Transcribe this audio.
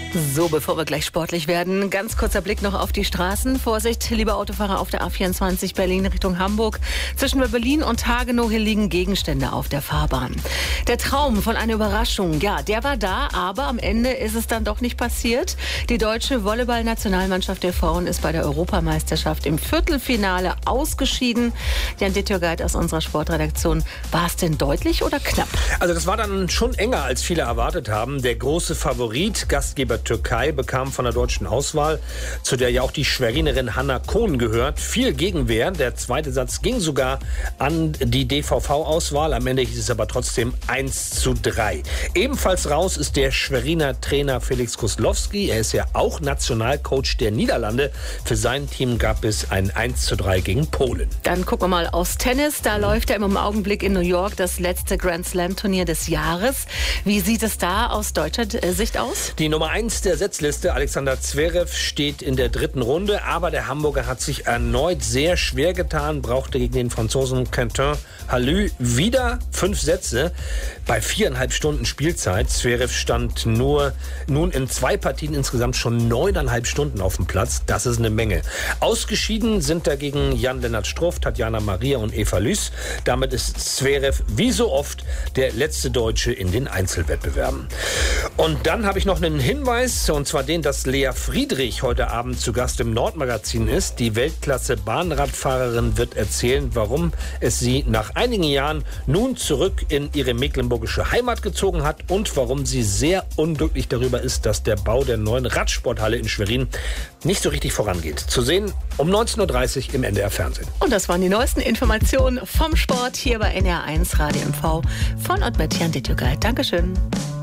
So, bevor wir gleich sportlich werden, ganz kurzer Blick noch auf die Straßen. Vorsicht, liebe Autofahrer auf der A24 Berlin Richtung Hamburg. Zwischen Berlin und Hagenow hier liegen Gegenstände auf der Fahrbahn. Der Traum von einer Überraschung, ja, der war da, aber am Ende ist es dann doch nicht passiert. Die deutsche Volleyball-Nationalmannschaft der Frauen ist bei der Europameisterschaft im Viertelfinale ausgeschieden. Jan Dittjörgeit aus unserer Sportredaktion, war es denn deutlich oder knapp? Also das war dann schon enger, als viele erwartet haben. Der große Favorit, Gastgeber Türkei, bekam von der deutschen Auswahl, zu der ja auch die Schwerinerin Hanna Kohn gehört, viel Gegenwehr. Der zweite Satz ging sogar an die DVV-Auswahl. Am Ende hieß es aber trotzdem 1:3. Ebenfalls raus ist der Schweriner Trainer Felix Koslowski. Er ist ja auch Nationalcoach der Niederlande. Für sein Team gab es ein 1:3 gegen Polen. Dann gucken wir mal aufs Tennis. Da läuft ja im Augenblick in New York das letzte Grand Slam-Turnier des Jahres. Wie sieht es da aus deutscher Sicht aus? Die Nummer 1 der Setzliste, Alexander Zverev, steht in der dritten Runde. Aber der Hamburger hat sich erneut sehr schwer getan, brauchte gegen den Franzosen Quentin Halü wieder 5 Sätze bei 4,5 Stunden Spielzeit. Zverev stand nun in 2 Partien insgesamt schon 9,5 Stunden auf dem Platz. Das ist eine Menge. Ausgeschieden sind dagegen Jan-Lennart Struff, Tatjana Maria und Eva Lys. Damit ist Zverev wie so oft der letzte Deutsche in den Einzelwettbewerben. Und dann habe ich noch einen Hinweis, und zwar den, dass Lea Friedrich heute Abend zu Gast im Nordmagazin ist. Die Weltklasse-Bahnradfahrerin wird erzählen, warum es sie nach einigen Jahren nun zurück in ihre mecklenburgische Heimat gezogen hat und warum sie sehr unglücklich darüber ist, dass der Bau der neuen Radsporthalle in Schwerin nicht so richtig vorangeht. Zu sehen um 19:30 Uhr im NDR Fernsehen. Und das waren die neuesten Informationen vom Sport hier bei NDR1 Radio MV von und mit Jan Dittjörgeit. Dankeschön.